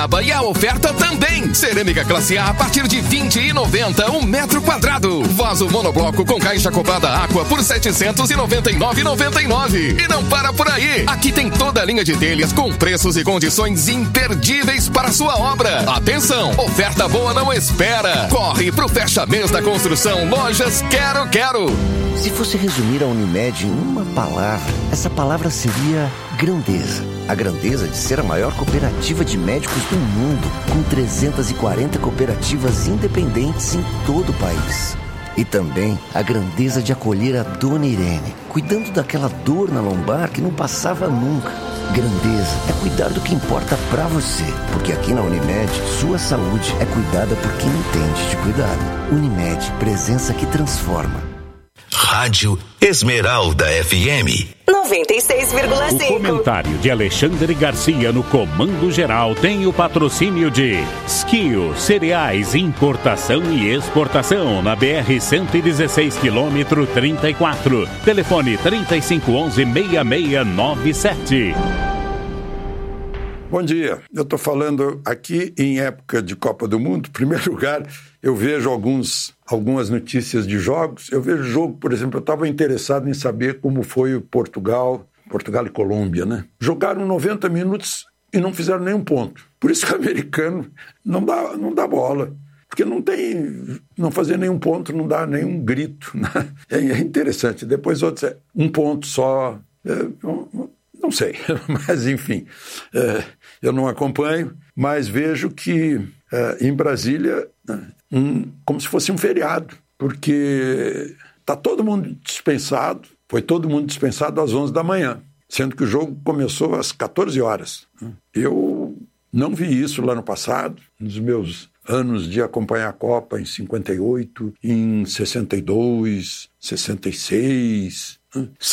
E a oferta também. Cerâmica classe A partir de R$20,90 um metro quadrado. Vaso monobloco com caixa acoplada Aqua por R$799,99. E não para por aí. Aqui tem toda a linha de telhas com preços e condições imperdíveis para sua obra. Atenção, oferta boa não espera. Corre pro fecha mês da construção Lojas Quero. Se fosse resumir a Unimed em uma palavra, essa palavra seria grandeza. A grandeza de ser a maior cooperativa de médicos do mundo, com 340 cooperativas independentes em todo o país. E também a grandeza de acolher a Dona Irene, cuidando daquela dor na lombar que não passava nunca. Grandeza é cuidar do que importa pra você, porque aqui na Unimed, sua saúde é cuidada por quem entende de cuidado. Unimed, presença que transforma. Rádio Esmeralda FM 96,5. O comentário de Alexandre Garcia no Comando Geral tem o patrocínio de Skio Cereais, importação e exportação na BR-116, quilômetro 34. Telefone 3511-6697. Bom dia, eu estou falando aqui em época de Copa do Mundo. Em primeiro lugar, eu vejo algumas notícias de jogos. Eu vejo jogo, por exemplo, eu estava interessado em saber como foi o Portugal e Colômbia, né? Jogaram 90 minutos e não fizeram nenhum ponto. Por isso que o americano não dá bola. Porque não fazer nenhum ponto, não dá nenhum grito, né? É interessante. Depois outros, um ponto só... Não sei, mas enfim, eu não acompanho, mas vejo que em Brasília, como se fosse um feriado, porque está todo mundo dispensado, foi todo mundo dispensado às 11 da manhã, sendo que o jogo começou às 14 horas. Eu não vi isso lá no passado, nos meus anos de acompanhar a Copa, em 58, em 62, 66...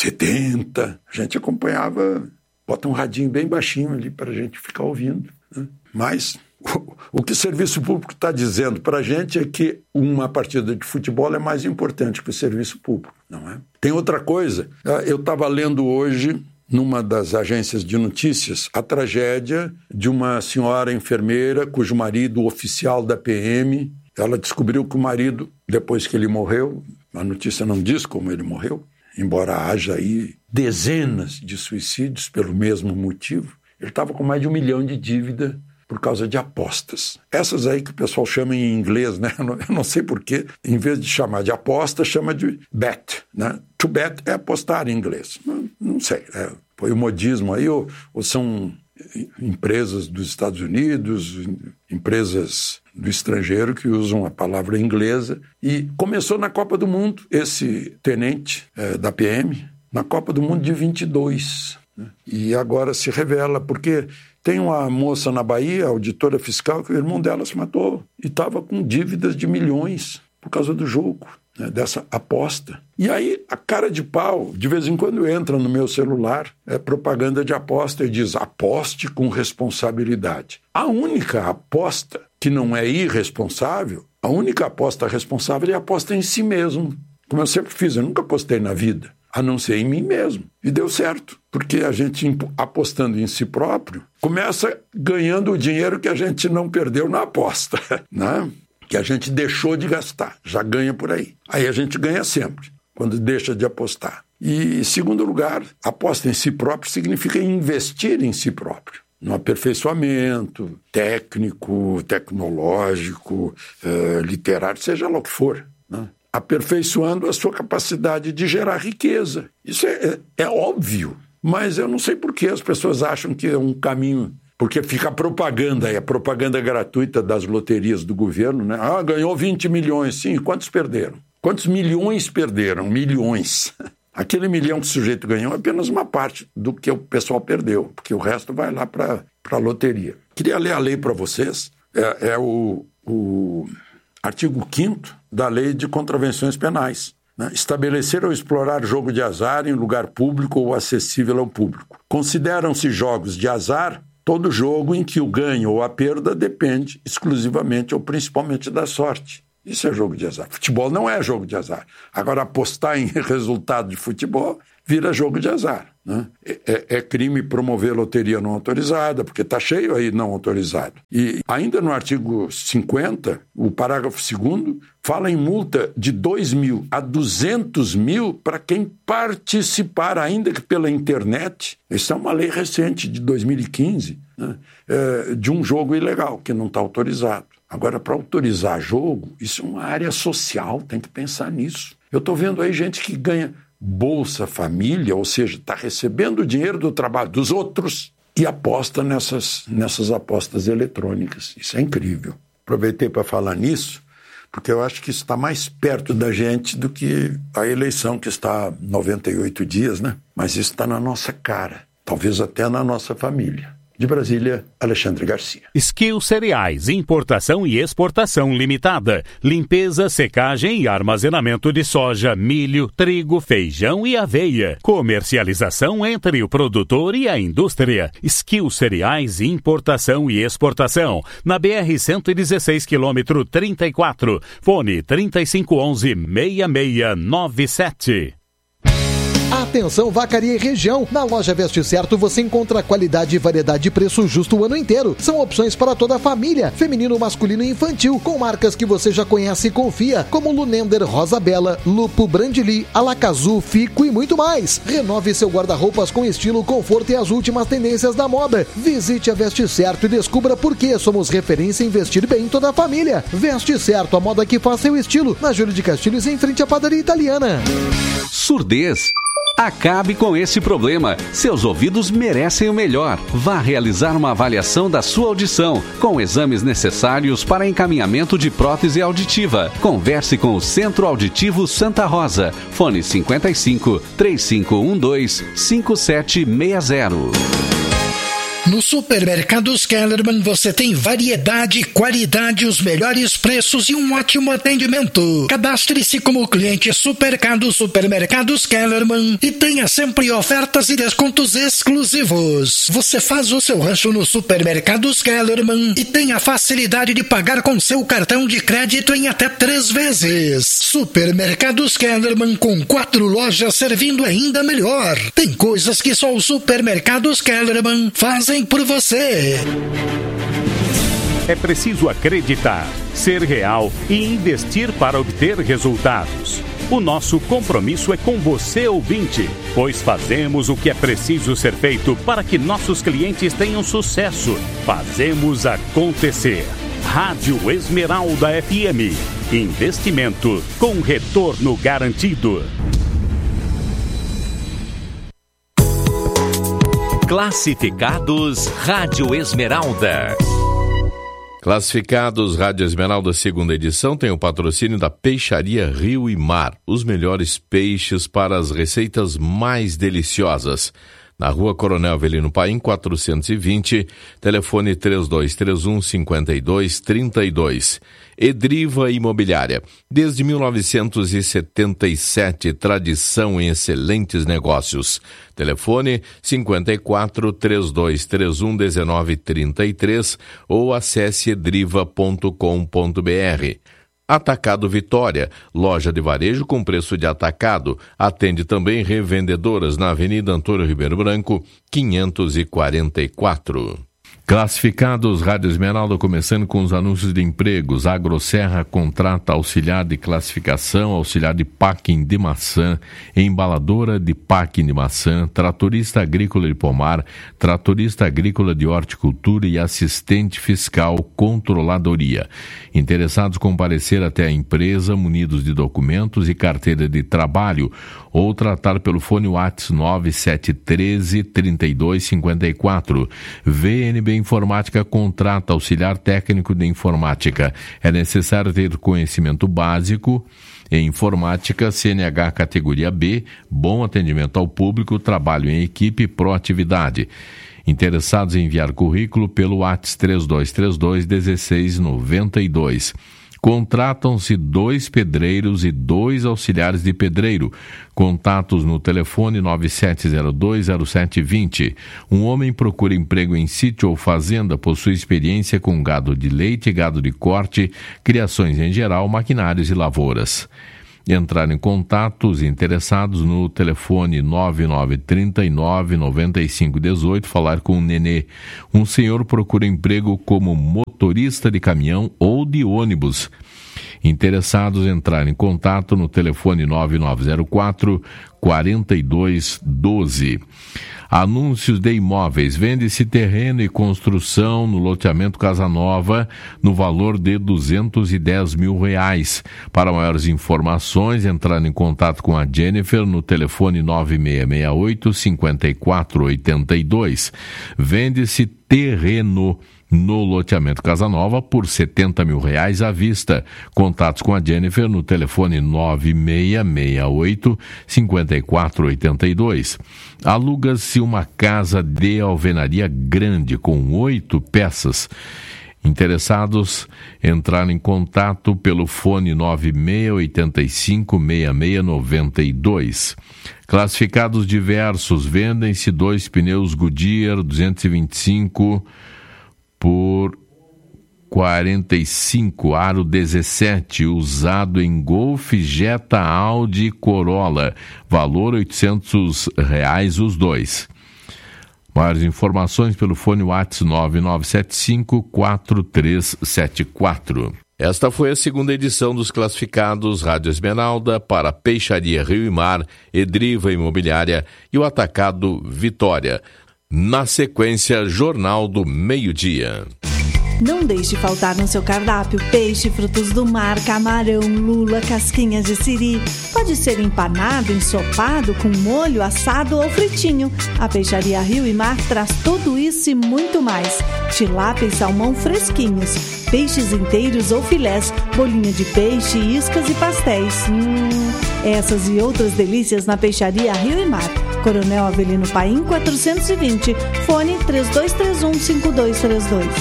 70, a gente acompanhava, bota um radinho bem baixinho ali para a gente ficar ouvindo, né? Mas o que o serviço público está dizendo para a gente é que uma partida de futebol é mais importante que o serviço público, não é? Tem outra coisa, eu estava lendo hoje, numa das agências de notícias, a tragédia de uma senhora enfermeira cujo marido, oficial da PM, ela descobriu que o marido, depois que ele morreu, a notícia não diz como ele morreu, embora haja aí dezenas de suicídios pelo mesmo motivo, ele estava com mais de 1 milhão de dívida por causa de apostas. Essas aí que o pessoal chama em inglês, né? Eu não sei porquê, em vez de chamar de aposta, chama de bet, né? To bet é apostar em inglês. Não sei, foi o modismo aí, ou são empresas dos Estados Unidos, empresas do estrangeiro que usam a palavra inglesa. E começou na Copa do Mundo, esse tenente da PM, na Copa do Mundo de 22. Né? E agora se revela, porque tem uma moça na Bahia, auditora fiscal, que o irmão dela se matou e estava com dívidas de milhões por causa do jogo, né, dessa aposta. E aí a cara de pau, de vez em quando entra no meu celular, propaganda de aposta e diz: aposte com responsabilidade. A única aposta que não é irresponsável, a única aposta responsável é a aposta em si mesmo. Como eu sempre fiz, eu nunca apostei na vida, a não ser em mim mesmo. E deu certo, porque a gente apostando em si próprio, começa ganhando o dinheiro que a gente não perdeu na aposta, né? Que a gente deixou de gastar, já ganha por aí. Aí a gente ganha sempre, quando deixa de apostar. E, em segundo lugar, aposta em si próprio significa investir em si próprio, no aperfeiçoamento técnico, tecnológico, literário, seja lá o que for, né? Aperfeiçoando a sua capacidade de gerar riqueza. Isso é óbvio, mas eu não sei por que as pessoas acham que é um caminho... Porque fica a propaganda aí, a propaganda gratuita das loterias do governo, né? Ah, ganhou 20 milhões, sim, quantos perderam? Quantos milhões perderam? Milhões. Aquele milhão que o sujeito ganhou é apenas uma parte do que o pessoal perdeu, porque o resto vai lá para a loteria. Queria ler a lei para vocês, é o artigo 5º da Lei de Contravenções Penais. Né? Estabelecer ou explorar jogo de azar em lugar público ou acessível ao público. Consideram-se jogos de azar todo jogo em que o ganho ou a perda depende exclusivamente ou principalmente da sorte. Isso é jogo de azar. Futebol não é jogo de azar. Agora, apostar em resultado de futebol vira jogo de azar. né? É crime promover loteria não autorizada, porque está cheio aí não autorizado. E ainda no artigo 50, o parágrafo 2º, fala em multa de 2 mil a 200 mil para quem participar, ainda que pela internet. Isso é uma lei recente, de 2015, né? De um jogo ilegal, que não está autorizado. Agora, para autorizar jogo, isso é uma área social, tem que pensar nisso. Eu estou vendo aí gente que ganha Bolsa Família, ou seja, está recebendo o dinheiro do trabalho dos outros e aposta nessas apostas eletrônicas. Isso é incrível. Aproveitei para falar nisso, porque eu acho que isso está mais perto da gente do que a eleição, que está há 98 dias, né? Mas isso está na nossa cara, talvez até na nossa família. De Brasília, Alexandre Garcia. Skill Cereais, importação e exportação limitada. Limpeza, secagem e armazenamento de soja, milho, trigo, feijão e aveia. Comercialização entre o produtor e a indústria. Skill Cereais, importação e exportação. Na BR-116, quilômetro 34. Fone 3511-6697. Atenção, Vacaria e região. Na loja Veste Certo você encontra qualidade, variedade e preço justo o ano inteiro. São opções para toda a família, feminino, masculino e infantil, com marcas que você já conhece e confia, como Lunender, Rosa Bela, Lupo, Brandili, Alacazu, Fico e muito mais. Renove seu guarda-roupas com estilo, conforto e as últimas tendências da moda. Visite a Veste Certo e descubra por que somos referência em vestir bem toda a família. Veste Certo, a moda que faz seu estilo. Na Júlio de Castilhos, em frente à padaria italiana. Surdez. Acabe com esse problema. Seus ouvidos merecem o melhor. Vá realizar uma avaliação da sua audição, com exames necessários para encaminhamento de prótese auditiva. Converse com o Centro Auditivo Santa Rosa. Fone 55 3512 5760. No Supermercados Kellerman você tem variedade, qualidade, os melhores preços e um ótimo atendimento. Cadastre-se como cliente Supermercados Kellerman e tenha sempre ofertas e descontos exclusivos. Você faz o seu rancho no Supermercados Kellerman e tem a facilidade de pagar com seu cartão de crédito em até 3 vezes. Supermercados Kellerman, com 4 lojas servindo ainda melhor. Tem coisas que só o Supermercados Kellerman fazem por você. É preciso acreditar, ser real e investir para obter resultados. O nosso compromisso é com você, ouvinte, pois fazemos o que é preciso ser feito para que nossos clientes tenham sucesso. Fazemos acontecer. Rádio Esmeralda FM. Investimento com retorno garantido. Classificados Rádio Esmeralda. Classificados Rádio Esmeralda, segunda edição, tem o patrocínio da Peixaria Rio e Mar. Os melhores peixes para as receitas mais deliciosas. Na Rua Coronel Avelino Paim, 420, telefone 3231-5232. Edriva Imobiliária. Desde 1977, tradição em excelentes negócios. Telefone 54-3231-1933 ou acesse edriva.com.br. Atacado Vitória, loja de varejo com preço de atacado. Atende também revendedoras na Avenida Antônio Ribeiro Branco, 544. Classificados Rádio Esmeralda, começando com os anúncios de empregos. Agroserra contrata auxiliar de classificação, auxiliar de packing de maçã, embaladora de packing de maçã, tratorista agrícola de pomar, tratorista agrícola de horticultura e assistente fiscal controladoria. Interessados comparecer até a empresa munidos de documentos e carteira de trabalho ou tratar pelo fone WhatsApp 9713-3254. VNB Informática contrata auxiliar técnico de informática. É necessário ter conhecimento básico em informática, CNH categoria B, bom atendimento ao público, trabalho em equipe, proatividade. Interessados em enviar currículo pelo WhatsApp 3232-1692. Contratam-se 2 pedreiros e 2 auxiliares de pedreiro. Contatos no telefone 97020720. Um homem procura emprego em sítio ou fazenda, possui experiência com gado de leite, gado de corte, criações em geral, maquinários e lavouras. entrar em contato os interessados no telefone 9939-9518, falar com o Nenê. Um senhor procura emprego como motorista de caminhão ou de ônibus. Interessados entrar em contato no telefone 9904-4212. Anúncios de imóveis. Vende-se terreno e construção no loteamento Casa Nova no valor de R$210 mil. Para maiores informações, entrar em contato com a Jennifer no telefone 9668-5482. Vende-se terreno no loteamento Casa Nova por R$70 mil à vista. Contatos com a Jennifer no telefone 9668-5482. Aluga-se uma casa de alvenaria grande com 8 peças. Interessados, entrar em contato pelo fone 9685-6692. Classificados diversos, vendem-se 2 pneus Goodyear 225 por 45, aro 17, usado em Golf, Jetta, Audi, Corolla, valor R$800 os dois. Maiores informações pelo fone WhatsApp 9975-4374. Esta foi a segunda edição dos classificados Rádio Esmeralda para Peixaria Rio e Mar, Edriva Imobiliária e o Atacado Vitória. Na sequência, Jornal do Meio-Dia. Não deixe faltar no seu cardápio peixe, frutos do mar, camarão, lula, casquinhas de siri. Pode ser empanado, ensopado, com molho, assado ou fritinho. A Peixaria Rio e Mar traz tudo isso e muito mais. Tilápia e salmão fresquinhos, peixes inteiros ou filés, bolinho de peixe, iscas e pastéis. Essas e outras delícias na Peixaria Rio e Mar. Coronel Avelino Paim 420, fone 3231-5232.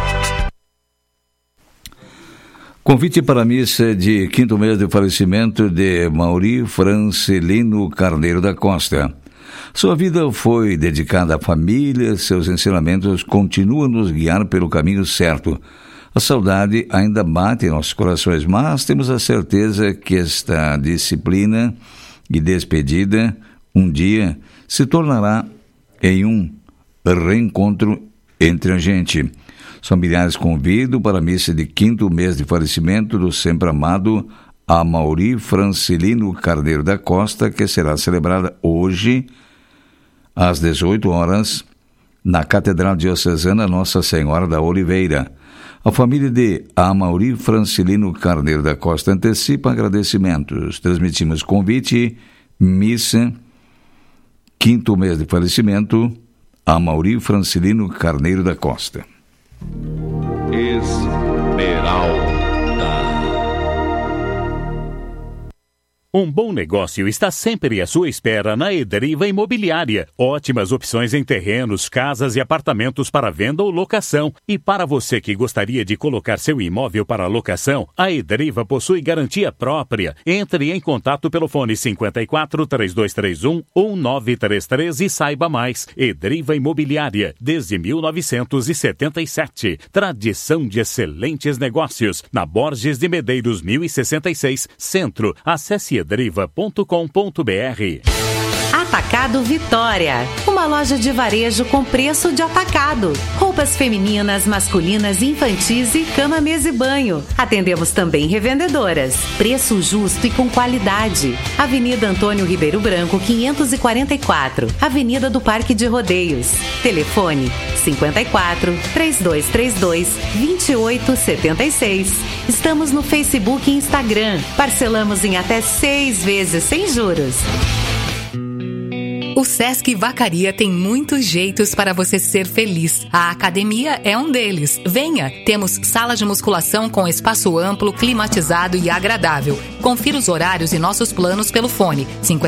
Convite para a missa de 5º mês de falecimento de Mauri Francelino Carneiro da Costa. Sua vida foi dedicada à família, seus ensinamentos continuam a nos guiar pelo caminho certo. A saudade ainda bate em nossos corações, mas temos a certeza que esta disciplina e despedida um dia se tornará em um reencontro entre a gente. Os familiares convidam para a missa de 5º mês de falecimento do sempre amado Amauri Francelino Carneiro da Costa, que será celebrada hoje às 18 horas na Catedral Diocesana Nossa Senhora da Oliveira. A família de Amauri Francelino Carneiro da Costa antecipa agradecimentos. Transmitimos convite, missa, 5º mês de falecimento, Amauri Francelino Carneiro da Costa. Esmeralda. Um bom negócio está sempre à sua espera na Edriva Imobiliária. Ótimas opções em terrenos, casas e apartamentos para venda ou locação. E para você que gostaria de colocar seu imóvel para locação, a Edriva possui garantia própria. Entre em contato pelo fone 54-3231-1933 e saiba mais. Edriva Imobiliária, desde 1977. Tradição de excelentes negócios. Na Borges de Medeiros 1066, Centro. Acesse edriva.com.br. Atacado Vitória, uma loja de varejo com preço de atacado. Roupas femininas, masculinas, infantis e cama, mesa e banho. Atendemos também revendedoras. Preço justo e com qualidade. Avenida Antônio Ribeiro Branco, 544. Avenida do Parque de Rodeios. Telefone 54-3232-2876. Estamos no Facebook e Instagram. Parcelamos em até 6 vezes sem juros. O Sesc Vacaria tem muitos jeitos para você ser feliz. A academia é um deles. Venha! Temos sala de musculação com espaço amplo, climatizado e agradável. Confira os horários e nossos planos pelo fone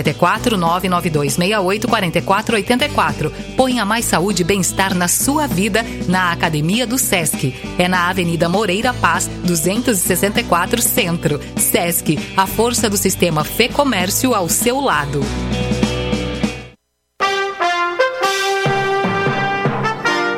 54-99268-4484. Ponha mais saúde e bem-estar na sua vida na Academia do Sesc. É na Avenida Moreira Paz, 264 Centro. Sesc, a força do sistema Fê Comércio ao seu lado.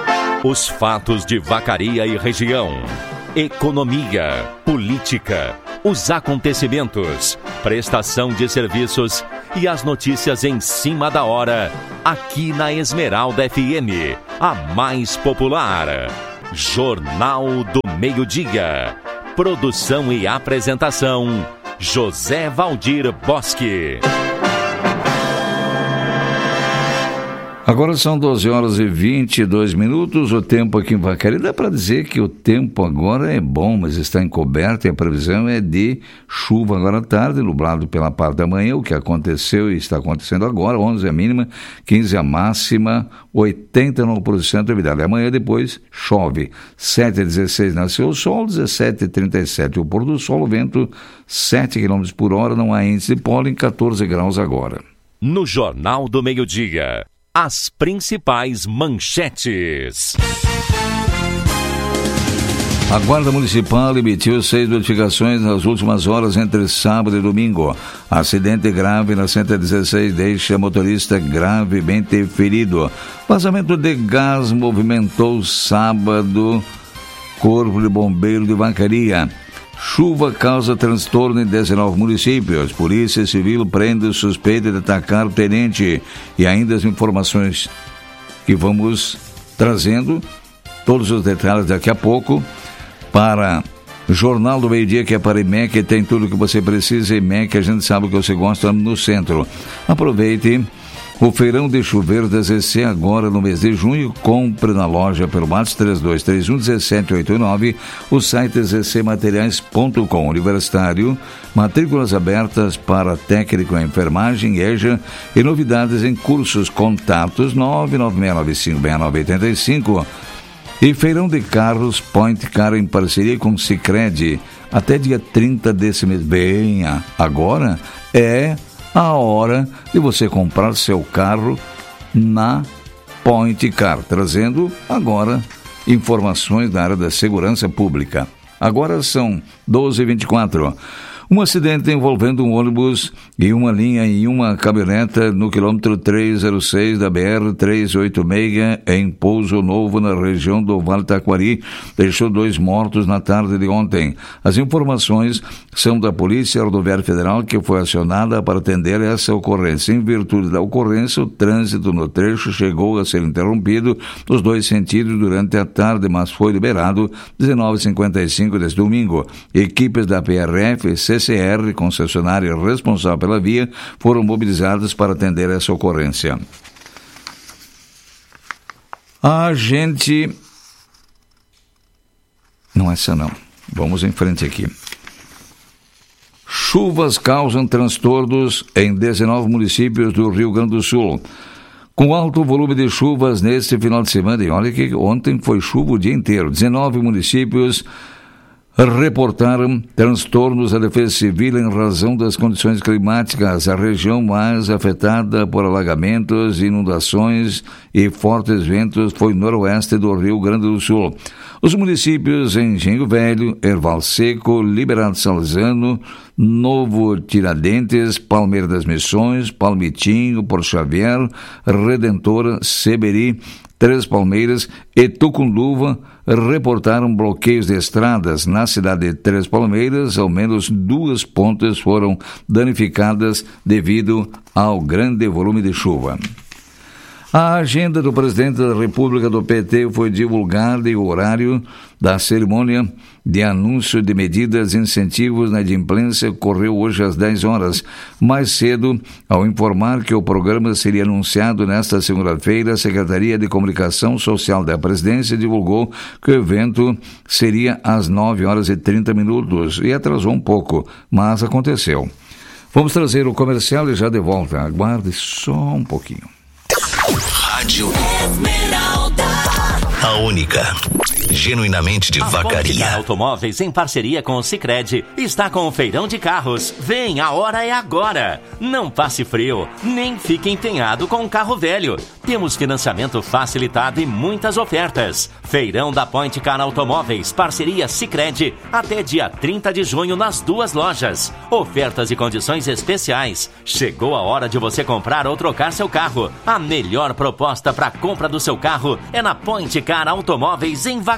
Os fatos de Vacaria e região. Economia, política, os acontecimentos, prestação de serviços e as notícias em cima da hora, aqui na Esmeralda FM, a mais popular. Jornal do Meio-Dia. Produção e apresentação, José Valdir Bosque. Agora são 12 horas e 22 minutos, o tempo aqui em Vacaria. Dá para dizer que o tempo agora é bom, mas está encoberto e a previsão é de chuva agora à tarde, nublado pela parte da manhã, o que aconteceu e está acontecendo agora, 11 a mínima, 15 a máxima, 89% a umidade. Amanhã depois chove, 7h16 nasceu o sol, 17h37 o pôr do sol, o vento 7 km por hora, não há índice de pólen, 14 graus agora. No Jornal do Meio-Dia, as principais manchetes. A Guarda Municipal emitiu 6 notificações nas últimas horas entre sábado e domingo. Acidente grave na 116 deixa motorista gravemente ferido. Vazamento de gás movimentou sábado Corpo de Bombeiro de Vacaria. Chuva causa transtorno em 19 municípios. Polícia Civil prende suspeito de atacar o tenente. E ainda as informações que vamos trazendo, todos os detalhes daqui a pouco, para Jornal do Meio-Dia, que é para IMEC, tem tudo o que você precisa. IMEC, a gente sabe o que você gosta no centro. Aproveite o feirão de chuveiros da ZC agora no mês de junho. Compre na loja pelo WhatsApp 3231-1789, o site zcmateriais.com. Universitário, matrículas abertas para técnico em enfermagem, EJA e novidades em cursos. Contatos 996956985. E feirão de carros Point Car em parceria com Sicredi até dia 30 desse mês. Bem, agora é a hora de você comprar seu carro na Point Car, trazendo agora informações da área da segurança pública. Agora são 12h24. Um acidente envolvendo um ônibus e uma linha em uma caminhoneta no quilômetro 306 da BR-386 em Pouso Novo, na região do Vale Taquari, deixou 2 mortos na tarde de ontem. As informações são da Polícia Rodoviária Federal, que foi acionada para atender essa ocorrência. Em virtude da ocorrência, o trânsito no trecho chegou a ser interrompido nos 2 sentidos durante a tarde, mas foi liberado 19h55 deste domingo. Equipes da PRF, CCR, concessionária responsável pela via, foram mobilizadas para atender essa ocorrência. A gente... Não, essa não. Vamos em frente aqui. Chuvas causam transtornos em 19 municípios do Rio Grande do Sul. Com alto volume de chuvas neste final de semana, e olha que ontem foi chuva o dia inteiro, 19 municípios reportaram transtornos à Defesa Civil em razão das condições climáticas. A região mais afetada por alagamentos, inundações e fortes ventos foi noroeste do Rio Grande do Sul. Os municípios Engenho Velho, Erval Seco, Liberato Salzano, Novo Tiradentes, Palmeira das Missões, Palmitinho, Porto Xavier, Redentora, Seberi, Três Palmeiras e Tucunduva reportaram bloqueios de estradas. Na cidade de Três Palmeiras, ao menos 2 pontes foram danificadas devido ao grande volume de chuva. A agenda do presidente da República do PT foi divulgada e o horário da cerimônia de anúncio de medidas e incentivos na inadimplência ocorreu hoje às 10 horas. Mais cedo, ao informar que o programa seria anunciado nesta segunda-feira, a Secretaria de Comunicação Social da Presidência divulgou que o evento seria às 9h30 e atrasou um pouco, mas aconteceu. Vamos trazer o comercial e já de volta. Aguarde só um pouquinho. Rádio Esmeralda, a única, genuinamente de Vacaria. A Automóveis, em parceria com o Sicredi, está com o feirão de carros. Vem, a hora é agora. Não passe frio, nem fique empenhado com um carro velho. Temos financiamento facilitado e muitas ofertas. Feirão da Point Car Automóveis, parceria Sicredi, até dia 30 de junho nas 2 lojas. Ofertas e condições especiais. Chegou a hora de você comprar ou trocar seu carro. A melhor proposta para a compra do seu carro é na Point Car Automóveis em Vacaria.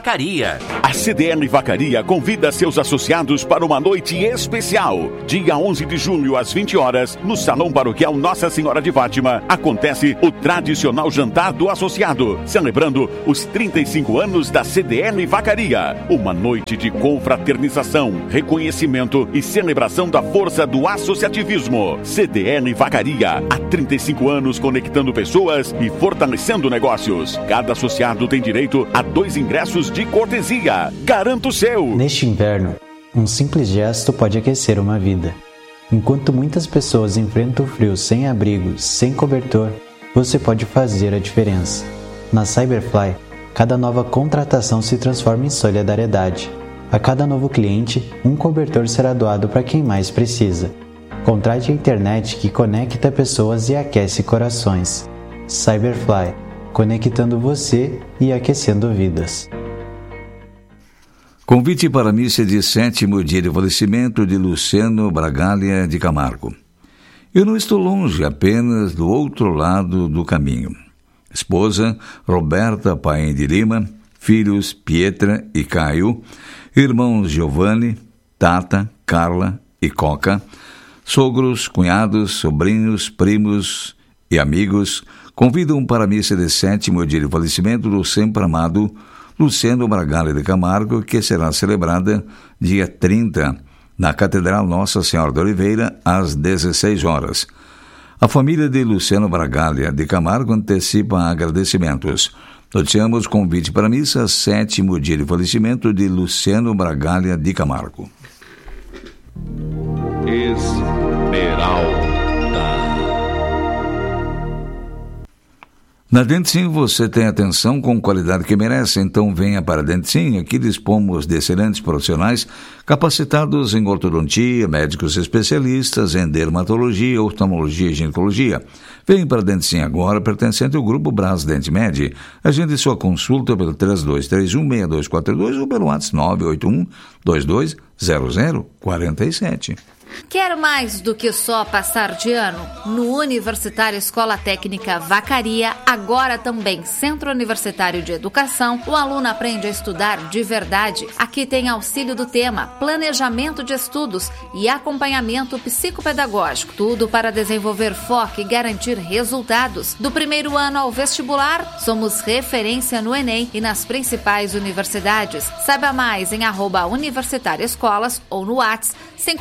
Vacaria. A CDL Vacaria convida seus associados para uma noite especial. Dia 11 de junho, às 20 horas, no Salão Paroquial Nossa Senhora de Fátima, acontece o tradicional jantar do associado, celebrando os 35 anos da CDL Vacaria. Uma noite de confraternização, reconhecimento e celebração da força do associativismo. CDL Vacaria, há 35 anos conectando pessoas e fortalecendo negócios. Cada associado tem direito a 2 ingressos de cortesia. Garanta o seu! Neste inverno, um simples gesto pode aquecer uma vida. Enquanto muitas pessoas enfrentam o frio sem abrigo, sem cobertor, você pode fazer a diferença. Na Cyberfly, cada nova contratação se transforma em solidariedade. A cada novo cliente, um cobertor será doado para quem mais precisa. Contrate a internet que conecta pessoas e aquece corações. Cyberfly, conectando você e aquecendo vidas. Convite para a missa de 7º dia de falecimento de Luciano Bragalha de Camargo. Eu não estou longe, apenas do outro lado do caminho. Esposa, Roberta Paim de Lima, filhos, Pietra e Caio, irmãos Giovanni, Tata, Carla e Coca, sogros, cunhados, sobrinhos, primos e amigos, convidam para a missa de 7º dia de falecimento do sempre amado Luciano Bragalha de Camargo, que será celebrada dia 30, na Catedral Nossa Senhora de Oliveira, às 16 horas. A família de Luciano Bragalha de Camargo antecipa agradecimentos. Noticiamos convite para a missa, 7º dia de falecimento de Luciano Bragalha de Camargo. Esmeralda. Na Dentim você tem atenção com qualidade que merece, então venha para a Dentim. Aqui dispomos de excelentes profissionais capacitados em ortodontia, médicos especialistas em dermatologia, oftalmologia e ginecologia. Venha para a Dentim agora, pertencente ao Grupo Braz Dentmed. Agende sua consulta pelo 3231-6242 ou pelo WhatsApp 981-220047. Quer mais do que só passar de ano? No Universitário Escola Técnica Vacaria, agora também Centro Universitário de Educação, o aluno aprende a estudar de verdade. Aqui tem auxílio do tema, planejamento de estudos e acompanhamento psicopedagógico. Tudo para desenvolver foco e garantir resultados. Do primeiro ano ao vestibular, somos referência no Enem e nas principais universidades. Saiba mais em @Universitário Escolas ou no WhatsApp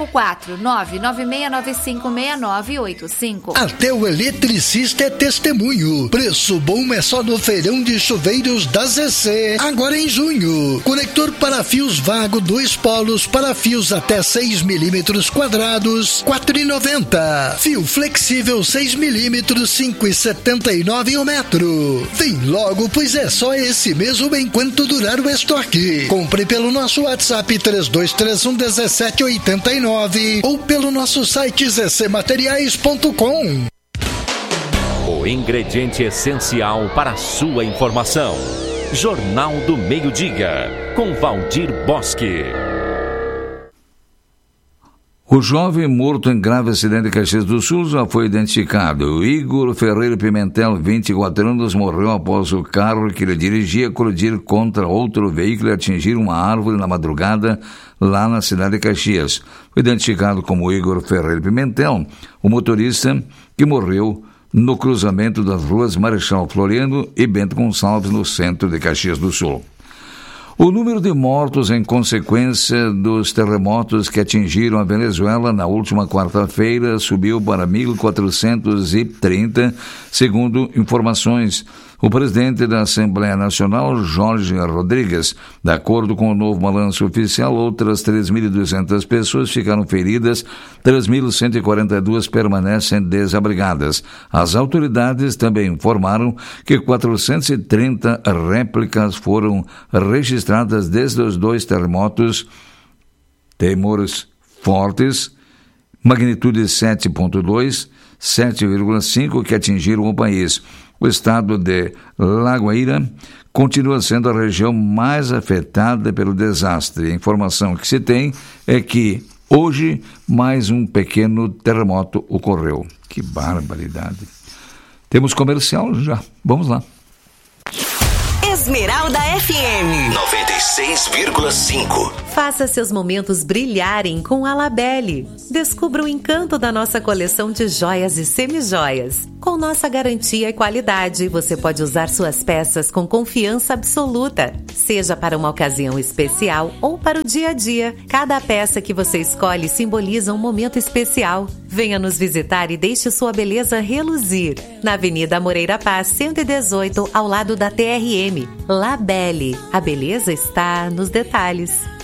54996956985. Até o eletricista é testemunho. Preço bom é só no feirão de chuveiros da ZC. Agora em junho. Conector para fios vago 2 polos para fios até 6 milímetros quadrados, R$4,90. Fio flexível 6 milímetros, R$5,79 o metro. Vem logo, pois é só esse mesmo enquanto durar o estoque. Compre pelo nosso WhatsApp 3231-1789 ou pelo nosso site zcmateriais.com. O ingrediente essencial para a sua informação. Jornal do Meio-Dia, com Valdir Bosque. O jovem morto em grave acidente em Caxias do Sul já foi identificado. O Igor Ferreira Pimentel, 24 anos, morreu após o carro que ele dirigia colidir contra outro veículo e atingir uma árvore na madrugada lá na cidade de Caxias. Foi identificado como Igor Ferreira Pimentel, o motorista que morreu no cruzamento das ruas Marechal Floriano e Bento Gonçalves, no centro de Caxias do Sul. O número de mortos em consequência dos terremotos que atingiram a Venezuela na última quarta-feira subiu para 1.430, segundo informações. O presidente da Assembleia Nacional, Jorge Rodrigues, de acordo com o novo balanço oficial, outras 3.200 pessoas ficaram feridas, 3.142 permanecem desabrigadas. As autoridades também informaram que 430 réplicas foram registradas desde os 2 terremotos, tremores fortes, magnitude 7.2, 7,5 que atingiram o país. O estado de Lagoaíra continua sendo a região mais afetada pelo desastre. A informação que se tem é que hoje mais um pequeno terremoto ocorreu. Que barbaridade. Temos comercial já. Vamos lá. Esmeralda FM 96,5. Faça seus momentos brilharem com a Labelle. Descubra o encanto da nossa coleção de joias e semijoias. Com nossa garantia e qualidade, você pode usar suas peças com confiança absoluta. Seja para uma ocasião especial ou para o dia a dia, cada peça que você escolhe simboliza um momento especial. Venha nos visitar e deixe sua beleza reluzir. Na Avenida Moreira Paz, 118, ao lado da TRM. Labelle. A beleza está nos detalhes.